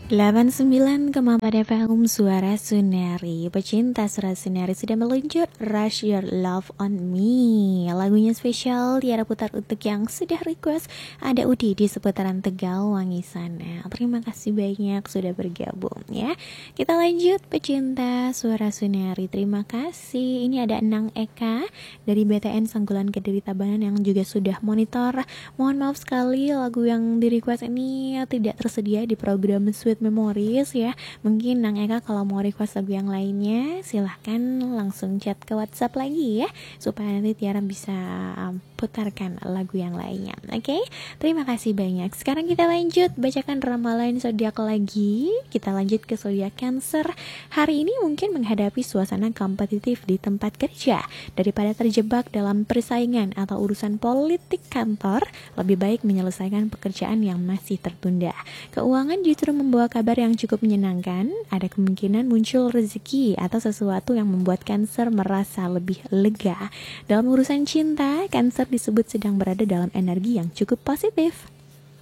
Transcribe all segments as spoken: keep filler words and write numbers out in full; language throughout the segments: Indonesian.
delapan puluh sembilan koma empat F M Suara Sunari. Pecinta Suara Sunari sudah meluncur Rush Your Love on Me. Lagunya spesial Tiara putar untuk yang sudah request. Ada Udi di seputaran Tegal Wangi sana. Terima kasih banyak sudah bergabung ya. Kita lanjut pecinta Suara Sunari. Terima kasih. Ini ada Enang Eka dari B T N Sanggulan Kediri Tabanan yang juga sudah monitor. Mohon maaf sekali lagu yang di request ini tidak tersedia di program Sweet Memories ya. Mungkin Nang Eka kalau mau request lagu yang lainnya silahkan langsung chat ke WhatsApp lagi ya, supaya nanti Tiara bisa um, putarkan lagu yang lainnya. Oke, okay? Terima kasih banyak. Sekarang kita lanjut bacakan ramalan zodiak lagi. Kita lanjut ke zodiak Cancer. Hari ini mungkin menghadapi suasana kompetitif di tempat kerja. Daripada terjebak dalam persaingan atau urusan politik kantor, lebih baik menyelesaikan pekerjaan yang masih tertunda. Keuangan justru membawa kabar yang cukup menyenangkan. Ada kemungkinan muncul rezeki atau sesuatu yang membuat Cancer merasa lebih lega. Dalam urusan cinta, Cancer disebut sedang berada dalam energi yang cukup positif.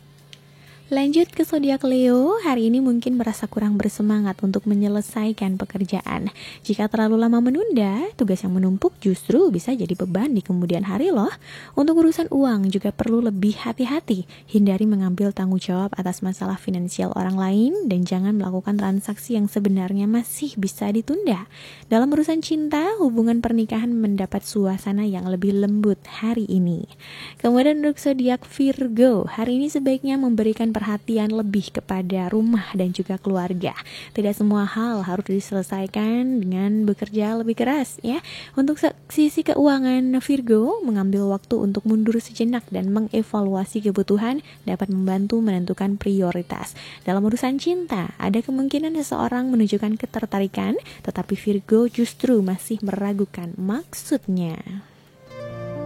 Lanjut ke zodiak Leo, hari ini mungkin merasa kurang bersemangat untuk menyelesaikan pekerjaan. Jika terlalu lama menunda, tugas yang menumpuk justru bisa jadi beban di kemudian hari loh. Untuk urusan uang juga perlu lebih hati-hati. Hindari mengambil tanggung jawab atas masalah finansial orang lain dan jangan melakukan transaksi yang sebenarnya masih bisa ditunda. Dalam urusan cinta, hubungan pernikahan mendapat suasana yang lebih lembut hari ini. Kemudian untuk zodiak Virgo, hari ini sebaiknya memberikan perhatian lebih kepada rumah dan juga keluarga. Tidak semua hal harus diselesaikan dengan bekerja lebih keras ya. Untuk sisi keuangan, Virgo mengambil waktu untuk mundur sejenak dan mengevaluasi kebutuhan dapat membantu menentukan prioritas. Dalam urusan cinta, ada kemungkinan seseorang menunjukkan ketertarikan, tetapi Virgo justru masih meragukan maksudnya.